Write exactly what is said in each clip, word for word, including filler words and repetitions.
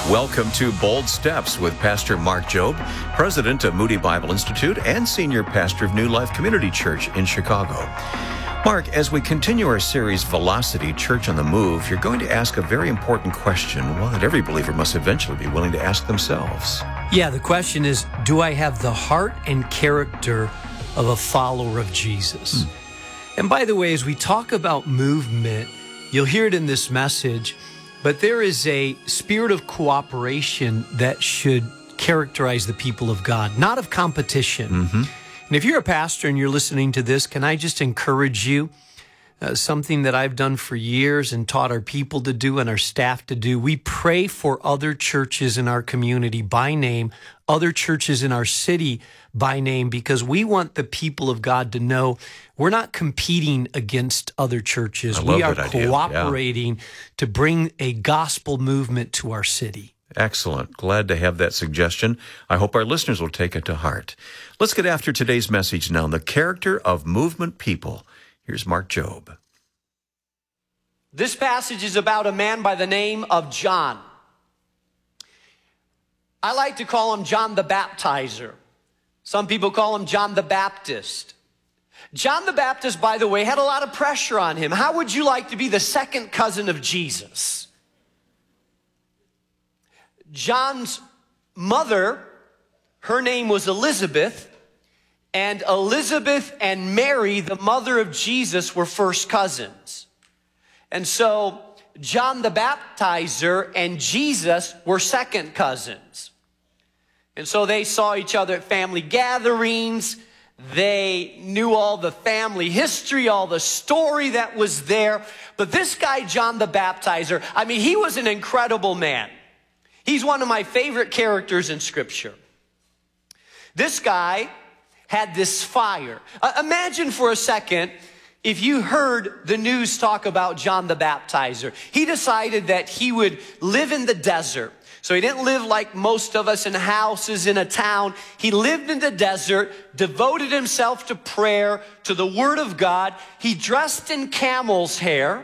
Welcome to Bold Steps with Pastor Mark Jobe, president of Moody Bible Institute and senior pastor of New Life Community Church in Chicago. Mark, as we continue our series, Velocity, Church on the Move, you're going to ask a very important question, one that every believer must eventually be willing to ask themselves. Yeah, the question is, do I have the heart and character of a follower of Jesus? Hmm. And by the way, as we talk about movement, you'll hear it in this message, but there is a spirit of cooperation that should characterize the people of God, not of competition. Mm-hmm. And if you're a pastor and you're listening to this, can I just encourage you, uh, something that I've done for years and taught our people to do and our staff to do? We pray for other churches in our community by name, other churches in our city by name, because we want the people of God to know we're not competing against other churches. We are cooperating yeah. to bring a gospel movement to our city. Excellent. Glad to have that suggestion. I hope our listeners will take it to heart. Let's get after today's message now, the character of movement people. Here's Mark Jobe. This passage is about a man by the name of John. I like to call him John the Baptizer. Some people call him John the Baptist. John the Baptist, by the way, had a lot of pressure on him. How would you like to be the second cousin of Jesus? John's mother, her name was Elizabeth, and Elizabeth and Mary, the mother of Jesus, were first cousins. And so John the Baptizer and Jesus were second cousins. And so they saw each other at family gatherings. They knew all the family history, all the story that was there. But this guy, John the Baptizer, I mean, he was an incredible man. He's one of my favorite characters in Scripture. This guy had this fire. Uh, imagine for a second if you heard the news talk about John the Baptizer. He decided that he would live in the desert. So he didn't live like most of us in houses in a town. He lived in the desert, devoted himself to prayer, to the Word of God. He dressed in camel's hair.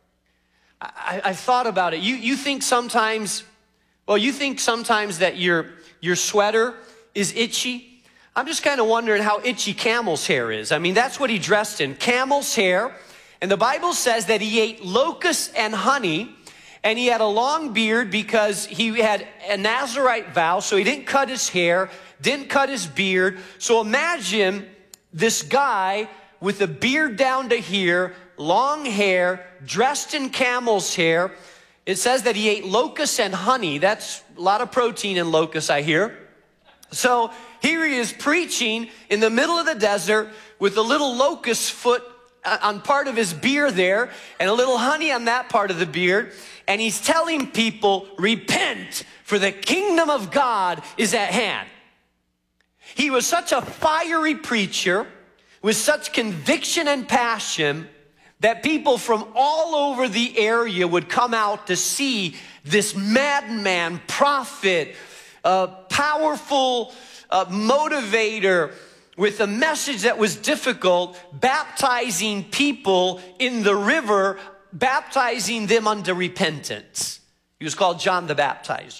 I, I thought about it. You, you think sometimes, well, you think sometimes that your, your sweater is itchy. I'm just kind of wondering how itchy camel's hair is. I mean, that's what he dressed in, camel's hair. And the Bible says that he ate locusts and honey. And he had a long beard because he had a Nazirite vow, so he didn't cut his hair, didn't cut his beard. So imagine this guy with a beard down to here, long hair, dressed in camel's hair. It says that he ate locusts and honey. That's a lot of protein in locusts, I hear. So here he is preaching in the middle of the desert with a little locust foot on part of his beard there and a little honey on that part of the beard. And he's telling people, repent, for the kingdom of God is at hand. He was such a fiery preacher with such conviction and passion that people from all over the area would come out to see this madman, prophet, uh, powerful uh, motivator with a message that was difficult, baptizing people in the river, baptizing them unto repentance. He was called John the Baptizer.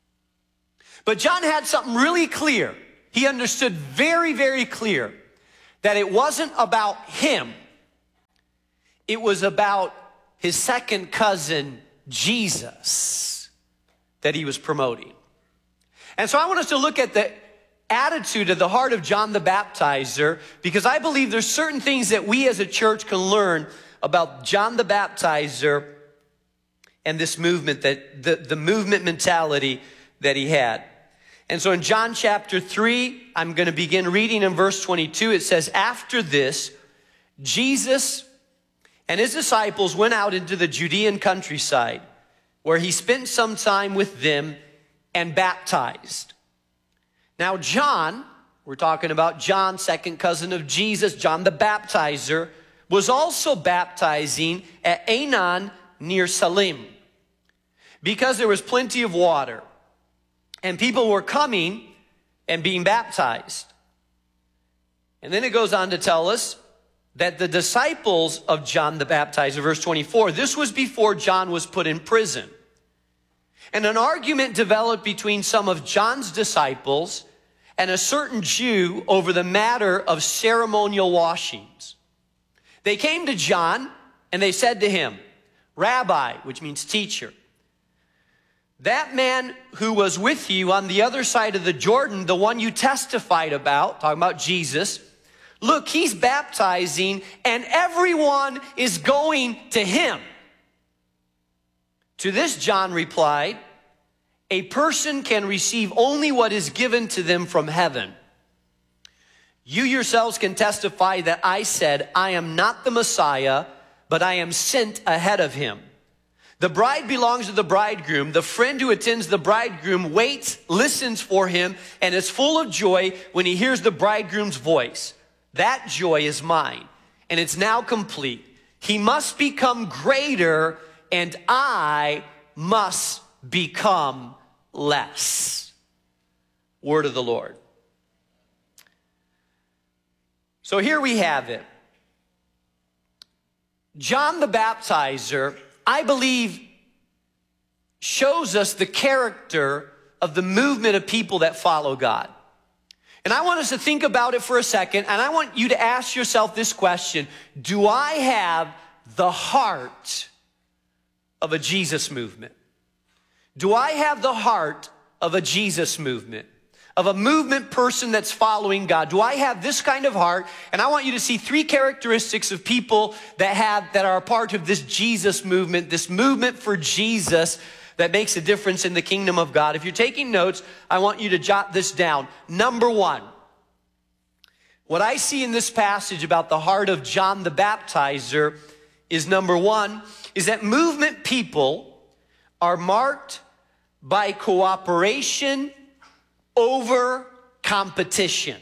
But John had something really clear. He understood very, very clear that it wasn't about him. It was about his second cousin, Jesus, that he was promoting. And so I want us to look at the attitude of the heart of John the Baptizer, because I believe there's certain things that we as a church can learn about John the Baptizer and this movement, that the, the movement mentality that he had. And so in John chapter three, I'm going to begin reading in verse twenty-two. It says, after this, Jesus and his disciples went out into the Judean countryside, where he spent some time with them and baptized. Now John, we're talking about John, second cousin of Jesus, John the Baptizer, was also baptizing at Aenon near Salim, because there was plenty of water, and people were coming and being baptized. And then it goes on to tell us that the disciples of John the Baptizer, verse twenty-four, this was before John was put in prison. And an argument developed between some of John's disciples and a certain Jew over the matter of ceremonial washings. They came to John and they said to him, Rabbi, which means teacher, that man who was with you on the other side of the Jordan, the one you testified about, talking about Jesus, look, he's baptizing and everyone is going to him. To this, John replied, a person can receive only what is given to them from heaven. You yourselves can testify that I said, I am not the Messiah, but I am sent ahead of him. The bride belongs to the bridegroom. The friend who attends the bridegroom waits, listens for him, and is full of joy when he hears the bridegroom's voice. That joy is mine, and it's now complete. He must become greater, and I must become less. Word of the Lord. So here we have it. John the Baptizer, I believe, shows us the character of the movement of people that follow God. And I want us to think about it for a second, and I want you to ask yourself this question: do I have the heart of a Jesus movement? Do I have the heart of a Jesus movement? Of a movement person that's following God? Do I have this kind of heart? And I want you to see three characteristics of people that have, that are a part of this Jesus movement, this movement for Jesus that makes a difference in the kingdom of God. If you're taking notes, I want you to jot this down. Number one, what I see in this passage about the heart of John the Baptizer is, number one, is that movement people are marked by cooperation over competition.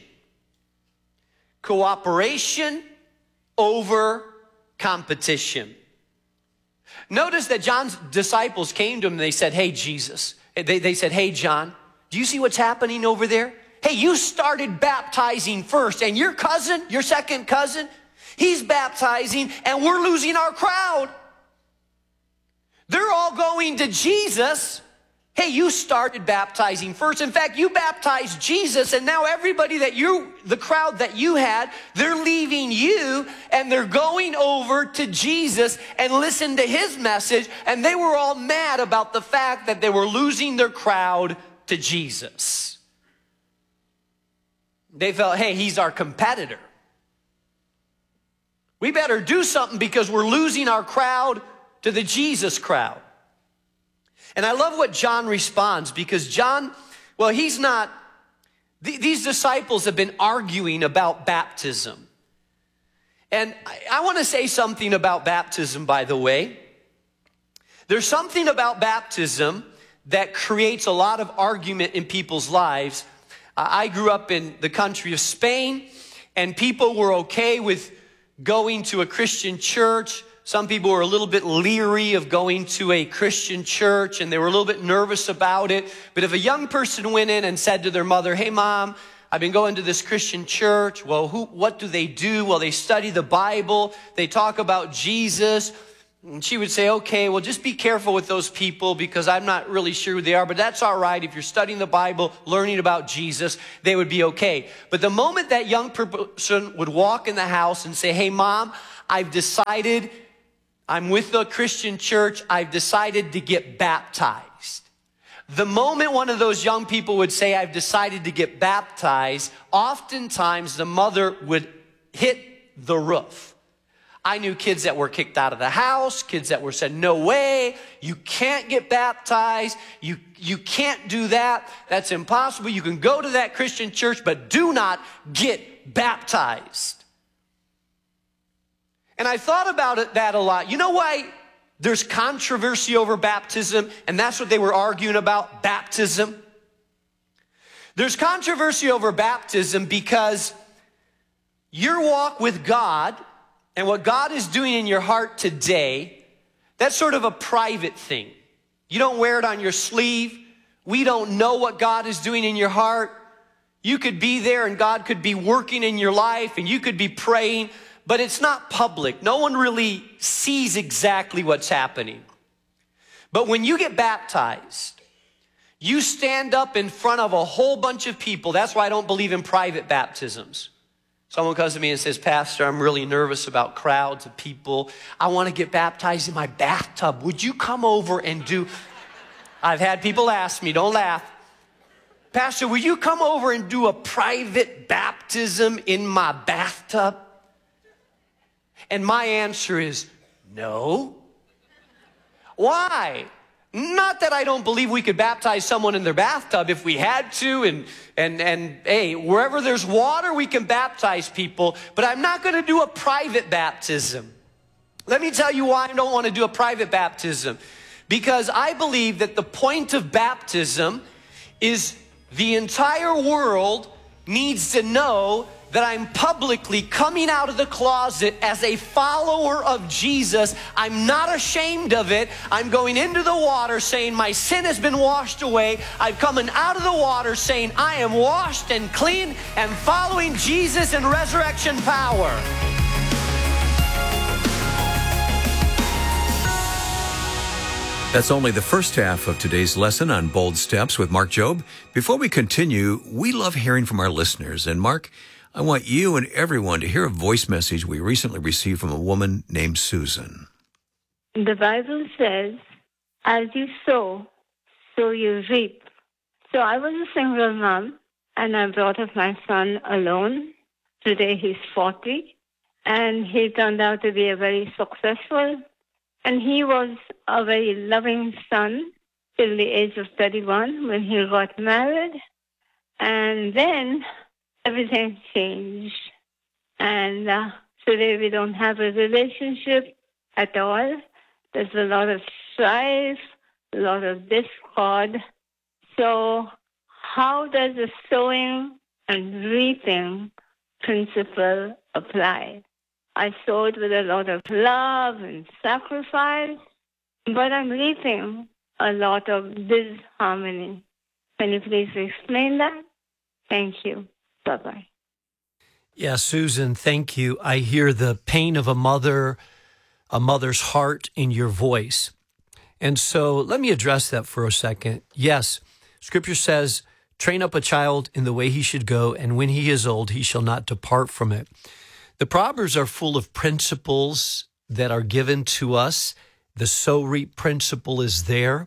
Cooperation over competition. Notice that John's disciples came to him and they said, hey, Jesus. They, they said, hey, John, do you see what's happening over there? Hey, you started baptizing first, and your cousin, your second cousin, he's baptizing, and we're losing our crowd. They're all going to Jesus. Hey, you started baptizing first. In fact, you baptized Jesus, and now everybody that you, the crowd that you had, they're leaving you, and they're going over to Jesus and listen to his message, and they were all mad about the fact that they were losing their crowd to Jesus. They felt, hey, he's our competitor. We better do something because we're losing our crowd to the Jesus crowd. And I love what John responds, because John, well, he's not, th these disciples have been arguing about baptism. And I, I want to say something about baptism, by the way. There's something about baptism that creates a lot of argument in people's lives. Uh, I grew up in the country of Spain, and people were okay with going to a Christian church. Some people were a little bit leery of going to a Christian church, and they were a little bit nervous about it. But if a young person went in and said to their mother, hey, Mom, I've been going to this Christian church. Well, who, what do they do? Well, they study the Bible. They talk about Jesus. And she would say, okay, well, just be careful with those people because I'm not really sure who they are, but that's all right. If you're studying the Bible, learning about Jesus, they would be okay. But the moment that young person would walk in the house and say, hey, Mom, I've decided I'm with the Christian church, I've decided to get baptized. The moment one of those young people would say, I've decided to get baptized, oftentimes the mother would hit the roof. I knew kids that were kicked out of the house, kids that were said, no way, you can't get baptized, you, you can't do that, that's impossible. You can go to that Christian church, but do not get baptized. And I thought about it, that a lot. You know why there's controversy over baptism? And that's what they were arguing about, baptism. There's controversy over baptism because your walk with God and what God is doing in your heart today, that's sort of a private thing. You don't wear it on your sleeve. We don't know what God is doing in your heart. You could be there and God could be working in your life and you could be praying, but it's not public. No one really sees exactly what's happening. But when you get baptized, you stand up in front of a whole bunch of people. That's why I don't believe in private baptisms. Someone comes to me and says, Pastor, I'm really nervous about crowds of people. I want to get baptized in my bathtub. Would you come over and do... I've had people ask me, don't laugh. Pastor, will you come over and do a private baptism in my bathtub? And my answer is no. Why? Not that I don't believe we could baptize someone in their bathtub if we had to, and, and, and hey, wherever there's water, we can baptize people, but I'm not going to do a private baptism. Let me tell you why I don't want to do a private baptism. Because I believe that the point of baptism is the entire world needs to know that I'm publicly coming out of the closet as a follower of Jesus. I'm not ashamed of it. I'm going into the water saying my sin has been washed away. I'm coming out of the water saying I am washed and clean and following Jesus in resurrection power. That's only the first half of today's lesson on Bold Steps with Mark Jobe. Before we continue, we love hearing from our listeners. And Mark, I want you and everyone to hear a voice message we recently received from a woman named Susan. The Bible says, as you sow, so you reap. So I was a single mom, and I brought up my son alone. Today he's forty, and he turned out to be a very successful. And he was a very loving son till the age of thirty-one when he got married. And then everything changed. And uh, today we don't have a relationship at all. There's a lot of strife, a lot of discord. So how does the sowing and reaping principle apply? I sowed with a lot of love and sacrifice, but I'm reaping a lot of disharmony. Can you please explain that? Thank you. Bye-bye. Yeah, Susan, thank you. I hear the pain of a mother, a mother's heart in your voice. And so let me address that for a second. Yes, Scripture says, train up a child in the way he should go, and when he is old, he shall not depart from it. The Proverbs are full of principles that are given to us. The sow-reap principle is there.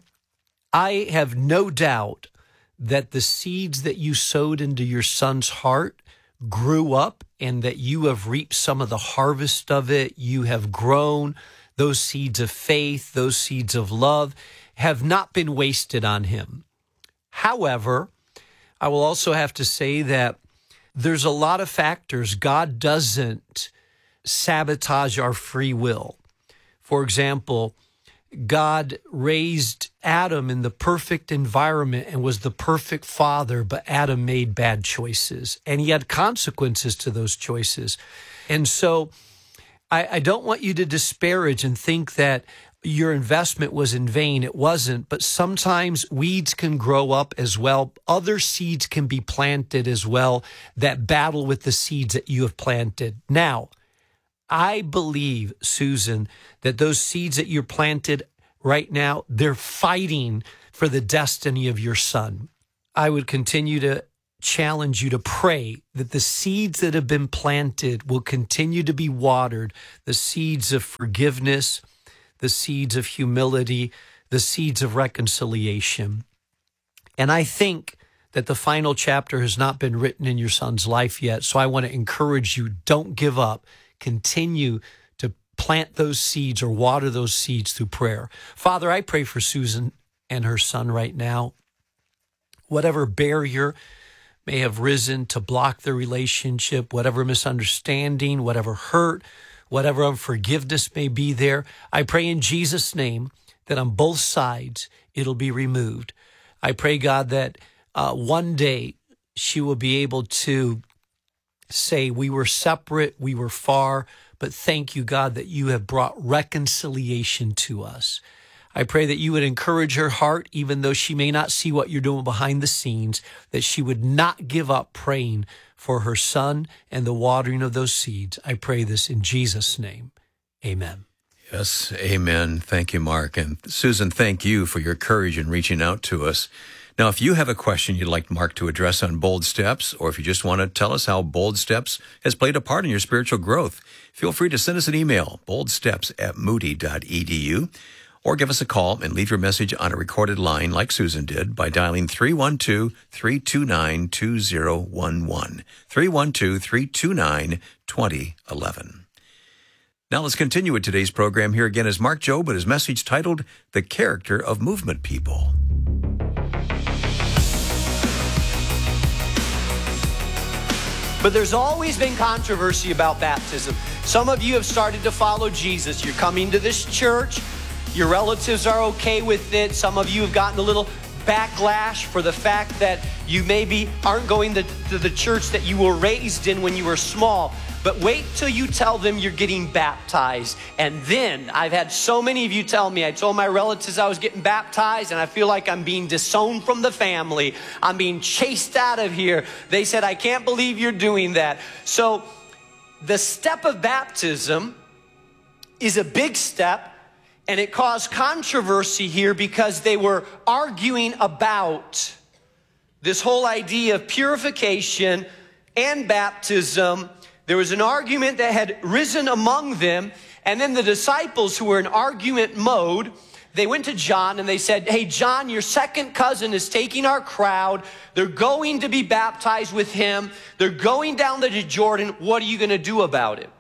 I have no doubt that the seeds that you sowed into your son's heart grew up and that you have reaped some of the harvest of it. You have grown. Those seeds of faith, those seeds of love have not been wasted on him. However, I will also have to say that there's a lot of factors. God doesn't sabotage our free will. For example, God raised Adam in the perfect environment and was the perfect father, but Adam made bad choices, and he had consequences to those choices. And so I, I don't want you to disparage and think that your investment was in vain. It wasn't, but sometimes weeds can grow up as well. Other seeds can be planted as well that battle with the seeds that you have planted. Now, I believe, Susan, that those seeds that you're planted right now, they're fighting for the destiny of your son. I would continue to challenge you to pray that the seeds that have been planted will continue to be watered, the seeds of forgiveness, the seeds of humility, the seeds of reconciliation. And I think that the final chapter has not been written in your son's life yet. So I want to encourage you, don't give up. Continue to plant those seeds or water those seeds through prayer. Father, I pray for Susan and her son right now. Whatever barrier may have risen to block the relationship, whatever misunderstanding, whatever hurt, whatever unforgiveness may be there, I pray in Jesus' name that on both sides it'll be removed. I pray, God, that uh, one day she will be able to say, we were separate, we were far, but thank you, God, that you have brought reconciliation to us. I pray that you would encourage her heart, even though she may not see what you're doing behind the scenes, that she would not give up praying for her son and the watering of those seeds. I pray this in Jesus' name. Amen. Yes, amen. Thank you, Mark. And Susan, thank you for your courage in reaching out to us. Now, if you have a question you'd like Mark to address on Bold Steps, or if you just want to tell us how Bold Steps has played a part in your spiritual growth, feel free to send us an email, boldsteps at moody dot e d u, or give us a call and leave your message on a recorded line like Susan did by dialing three one two, three two nine, two zero one one, three one two, three two nine, two zero one one. Now let's continue with today's program. Here again is Mark Jobe with his message titled, The Character of Movement People. But there's always been controversy about baptism. Some of you have started to follow Jesus. You're coming to this church. Your relatives are okay with it. Some of you have gotten a little backlash for the fact that you maybe aren't going to, to the church that you were raised in when you were small. But wait till you tell them you're getting baptized. And then, I've had so many of you tell me, I told my relatives I was getting baptized and I feel like I'm being disowned from the family. I'm being chased out of here. They said, I can't believe you're doing that. So, the step of baptism is a big step, and it caused controversy here because they were arguing about this whole idea of purification and baptism. There was an argument that had risen among them, and then the disciples, who were in argument mode, they went to John and they said, hey, John, your second cousin is taking our crowd. They're going to be baptized with him. They're going down the Jordan. What are you going to do about it?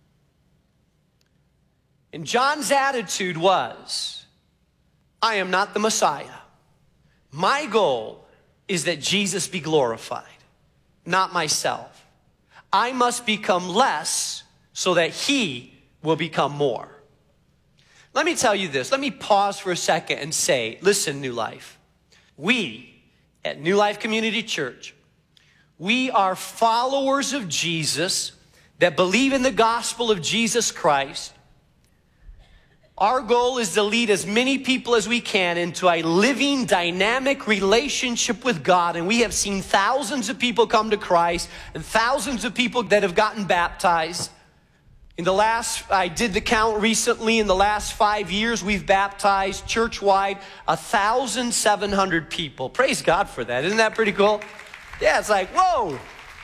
And John's attitude was, I am not the Messiah. My goal is that Jesus be glorified, not myself. I must become less so that he will become more. Let me tell you this. Let me pause for a second and say, listen, New Life. We at New Life Community Church, we are followers of Jesus that believe in the gospel of Jesus Christ. Our goal is to lead as many people as we can into a living, dynamic relationship with God. And we have seen thousands of people come to Christ and thousands of people that have gotten baptized. In the last, I did the count recently, in the last five years, we've baptized church-wide one thousand seven hundred people. Praise God for that. Isn't that pretty cool? Yeah, it's like, whoa.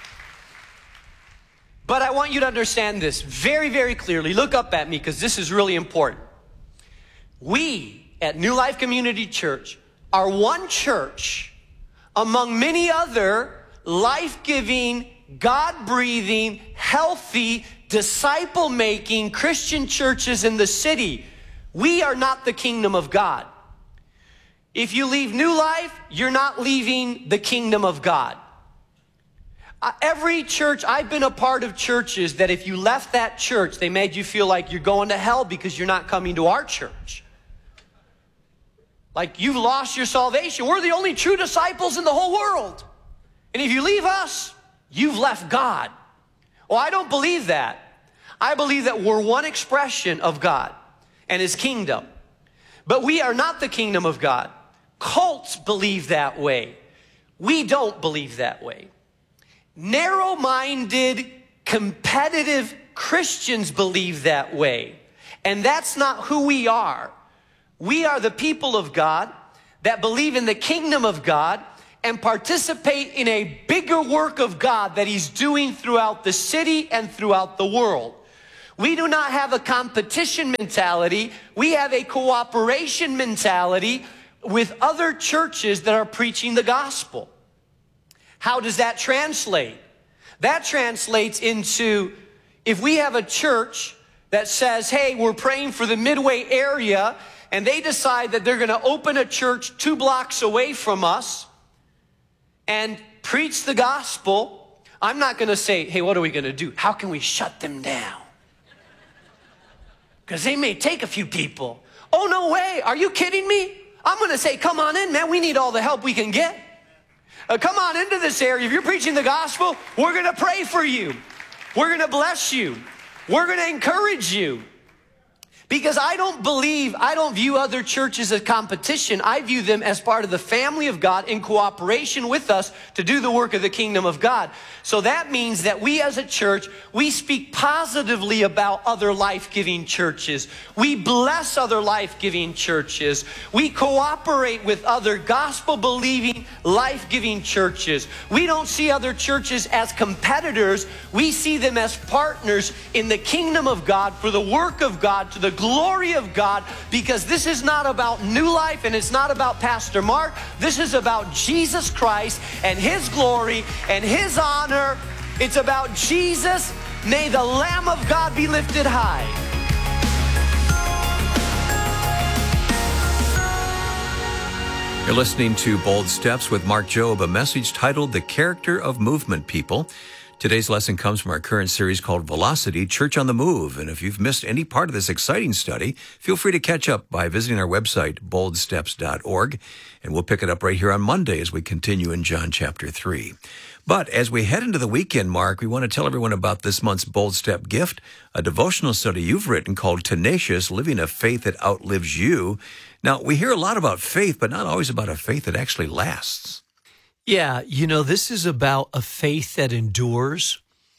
But I want you to understand this very, very clearly. Look up at me because this is really important. We at New Life Community Church are one church among many other life-giving, God-breathing, healthy, disciple-making Christian churches in the city. We are not the kingdom of God. If you leave New Life, you're not leaving the kingdom of God. Uh, every church, I've been a part of churches that if you left that church, they made you feel like you're going to hell because you're not coming to our church. Like you've lost your salvation. We're the only true disciples in the whole world. And if you leave us, you've left God. Well, I don't believe that. I believe that we're one expression of God and his kingdom. But we are not the kingdom of God. Cults believe that way. We don't believe that way. Narrow-minded, competitive Christians believe that way. And that's not who we are. We are the people of God that believe in the kingdom of God and participate in a bigger work of God that he's doing throughout the city and throughout the world. We do not have a competition mentality. We have a cooperation mentality with other churches that are preaching the gospel. How does that translate? That translates into, if we have a church that says, hey, we're praying for the Midway area, and they decide that they're going to open a church two blocks away from us and preach the gospel, I'm not going to say, hey, what are we going to do? How can we shut them down? Because they may take a few people. Oh, no way. Are you kidding me? I'm going to say, come on in, man. We need all the help we can get. Uh, come on into this area. If you're preaching the gospel, we're going to pray for you. We're going to bless you. We're going to encourage you. Because I don't believe, I don't view other churches as competition. I view them as part of the family of God in cooperation with us to do the work of the kingdom of God. So that means that we as a church, we speak positively about other life-giving churches. We bless other life-giving churches. We cooperate with other gospel-believing, life-giving churches. We don't see other churches as competitors. We see them as partners in the kingdom of God for the work of God, to the glory of God, because this is not about New Life and it's not about Pastor Mark. This is about Jesus Christ and His glory and His honor. It's about Jesus. May the Lamb of God be lifted high. You're listening to Bold Steps with Mark Jobe, a message titled The Character of Movement People. Today's lesson comes from our current series called Velocity, Church on the Move. And if you've missed any part of this exciting study, feel free to catch up by visiting our website, bold steps dot org. And we'll pick it up right here on Monday as we continue in John chapter three. But as we head into the weekend, Mark, we want to tell everyone about this month's Bold Step gift, a devotional study you've written called Tenacious, Living a Faith That Outlives You. Now, we hear a lot about faith, but not always about a faith that actually lasts. Yeah, you know, this is about a faith that endures.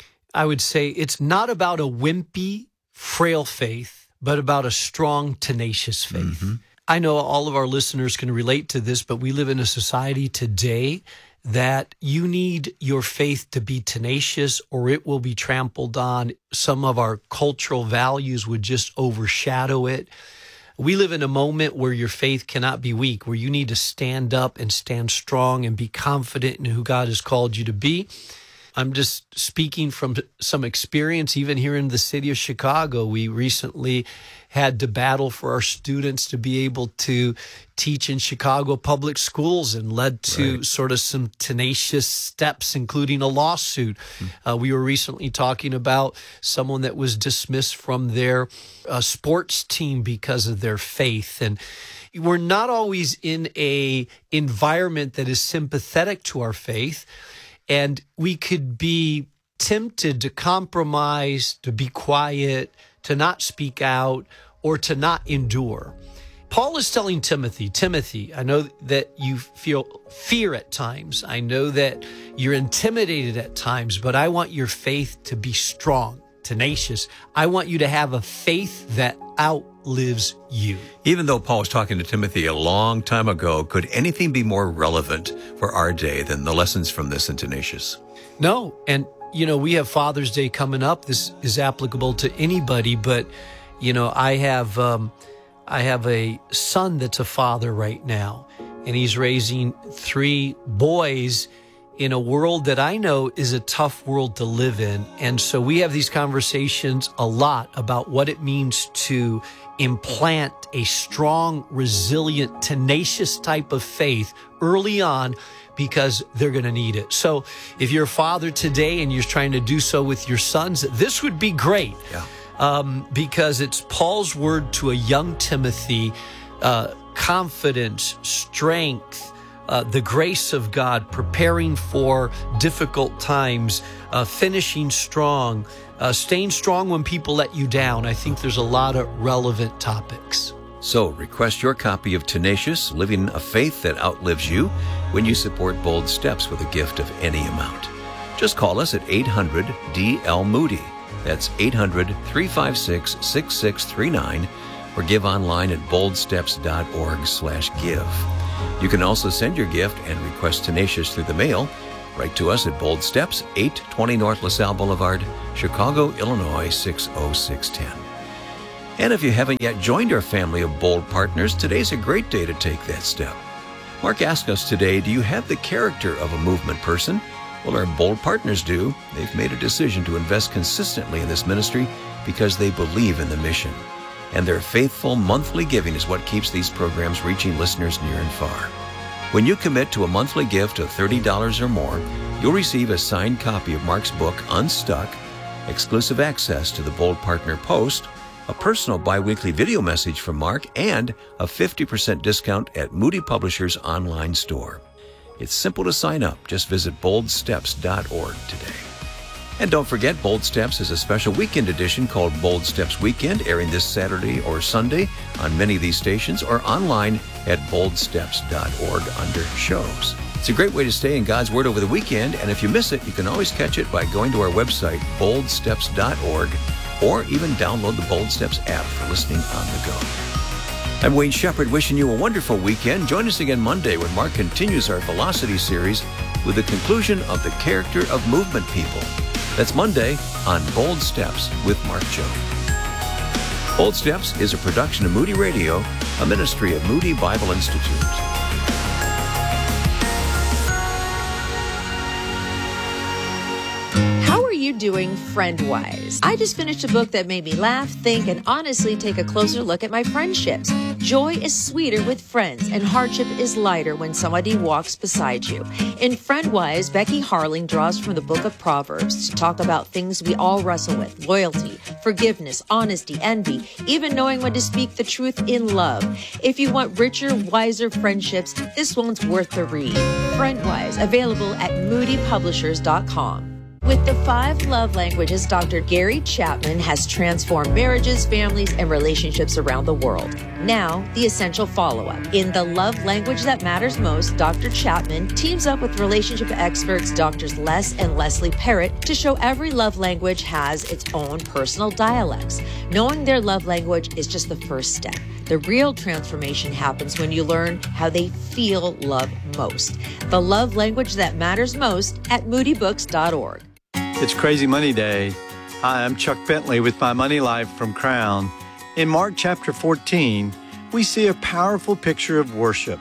I would say it's not about a wimpy, frail faith, but about a strong, tenacious faith. Mm-hmm. I know all of our listeners can relate to this, but we live in a society today that you need your faith to be tenacious or it will be trampled on. Some of our cultural values would just overshadow it. We live in a moment where your faith cannot be weak, where you need to stand up and stand strong and be confident in who God has called you to be. I'm just speaking from some experience, even here in the city of Chicago. We recently had to battle for our students to be able to teach in Chicago public schools, and led to right. sort of some tenacious steps, including a lawsuit. Mm. Uh, we were recently talking about someone that was dismissed from their uh, sports team because of their faith. And we're not always in a environment that is sympathetic to our faith. And we could be tempted to compromise, to be quiet, to not speak out, or to not endure. Paul is telling Timothy, Timothy, I know that you feel fear at times. I know that you're intimidated at times, but I want your faith to be strong, tenacious. I want you to have a faith that outlives you. Even though Paul was talking to Timothy a long time ago, could anything be more relevant for our day than the lessons from this in Tenacious? No. And, you know, we have Father's Day coming up. This is applicable to anybody, but, you know, I have, um, I have a son that's a father right now, and he's raising three boys in a world that I know is a tough world to live in. And so we have these conversations a lot about what it means to implant a strong, resilient, tenacious type of faith early on, because they're going to need it. So if you're a father today and you're trying to do so with your sons, this would be great. Yeah. Um, because it's Paul's word to a young Timothy, uh, confidence, strength, Uh, the grace of God, preparing for difficult times, uh, finishing strong, uh, staying strong when people let you down. I think there's a lot of relevant topics. So request your copy of Tenacious, Living a Faith That Outlives You, when you support Bold Steps with a gift of any amount. Just call us at eight hundred D L Moody. That's eight hundred, three five six, six six three nine, or give online at bold steps dot org slash give. You can also send your gift and request Tenacious through the mail. Write to us at Bold Steps, eight twenty North LaSalle Boulevard, Chicago, Illinois, six oh six one oh. And if you haven't yet joined our family of Bold Partners, today's a great day to take that step. Mark asked us today, do you have the character of a movement person? Well, our Bold Partners do. They've made a decision to invest consistently in this ministry because they believe in the mission. And their faithful monthly giving is what keeps these programs reaching listeners near and far. When you commit to a monthly gift of thirty dollars or more, you'll receive a signed copy of Mark's book, Unstuck, exclusive access to the Bold Partner Post, a personal bi-weekly video message from Mark, and a fifty percent discount at Moody Publishers' online store. It's simple to sign up. Just visit bold steps dot org today. And don't forget, Bold Steps is a special weekend edition called Bold Steps Weekend, airing this Saturday or Sunday on many of these stations or online at bold steps dot org under shows. It's a great way to stay in God's Word over the weekend, and if you miss it, you can always catch it by going to our website, bold steps dot org, or even download the Bold Steps app for listening on the go. I'm Wayne Shepherd, wishing you a wonderful weekend. Join us again Monday when Mark continues our Velocity series with the conclusion of the character of movement people. That's Monday on Bold Steps with Mark Jobe. Bold Steps is a production of Moody Radio, a ministry of Moody Bible Institute. Doing friend-wise. I just finished a book that made me laugh, think, and honestly take a closer look at my friendships. Joy is sweeter with friends, and hardship is lighter when somebody walks beside you. In Friend-Wise, Becky Harling draws from the book of Proverbs to talk about things we all wrestle with: loyalty, forgiveness, honesty, envy, even knowing when to speak the truth in love. If you want richer, wiser friendships, this one's worth the read. Friend-Wise, available at moody publishers dot com. With the five love languages, Doctor Gary Chapman has transformed marriages, families, and relationships around the world. Now, the essential follow-up. In The Love Language That Matters Most, Doctor Chapman teams up with relationship experts Doctors Les and Leslie Parrott to show every love language has its own personal dialects. Knowing their love language is just the first step. The real transformation happens when you learn how they feel love most. The Love Language That Matters Most at moody books dot org. It's Crazy Money Day. Hi, I'm Chuck Bentley with My Money Life from Crown. In Mark chapter fourteen, we see a powerful picture of worship.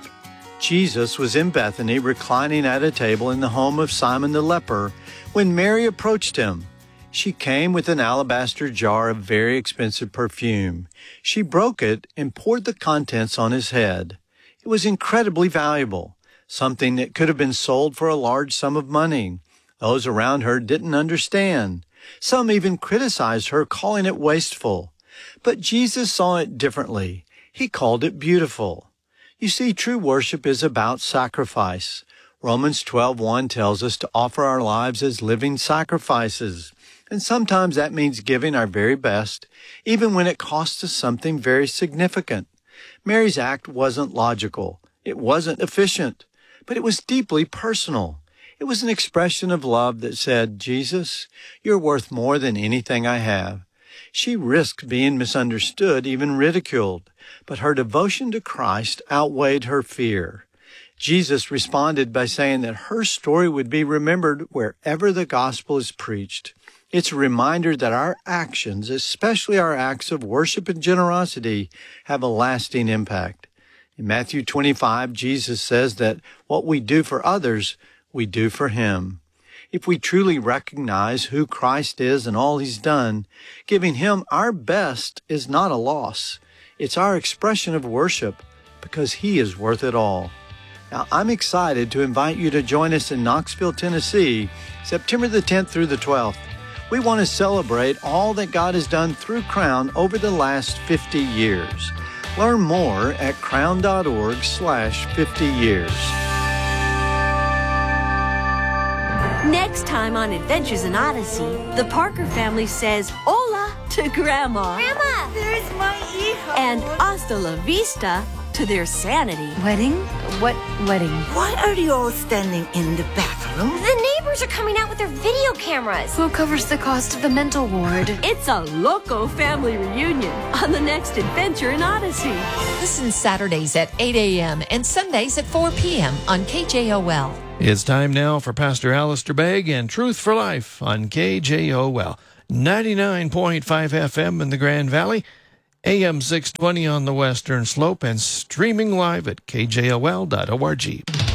Jesus was in Bethany reclining at a table in the home of Simon the leper when Mary approached him. She came with an alabaster jar of very expensive perfume. She broke it and poured the contents on his head. It was incredibly valuable, something that could have been sold for a large sum of money. Those around her didn't understand. Some even criticized her, calling it wasteful. But Jesus saw it differently. He called it beautiful. You see, true worship is about sacrifice. Romans twelve one tells us to offer our lives as living sacrifices. And sometimes that means giving our very best, even when it costs us something very significant. Mary's act wasn't logical. It wasn't efficient. But it was deeply personal. It was an expression of love that said, Jesus, you're worth more than anything I have. She risked being misunderstood, even ridiculed, but her devotion to Christ outweighed her fear. Jesus responded by saying that her story would be remembered wherever the gospel is preached. It's a reminder that our actions, especially our acts of worship and generosity, have a lasting impact. In Matthew twenty-five, Jesus says that what we do for others, we do for him. If we truly recognize who Christ is and all he's done, giving him our best is not a loss. It's our expression of worship because he is worth it all. Now, I'm excited to invite you to join us in Knoxville, Tennessee, September the tenth through the twelfth. We want to celebrate all that God has done through Crown over the last fifty years. Learn more at crown dot org slash fifty years. Next time on Adventures in Odyssey, the Parker family says hola to Grandma. Grandma, there's my hijo. And hasta la vista to their sanity. Wedding? What wedding? Why are you all standing in the bathroom? The neighbors are coming out with their video cameras. Who covers the cost of the mental ward? It's a loco family reunion on the next Adventure in Odyssey. Listen Saturdays at eight a.m. and Sundays at four p.m. on K J O L. It's time now for Pastor Alistair Begg and Truth for Life on K J O L, ninety-nine point five F M in the Grand Valley, A M six twenty on the Western Slope, and streaming live at K J O L dot org.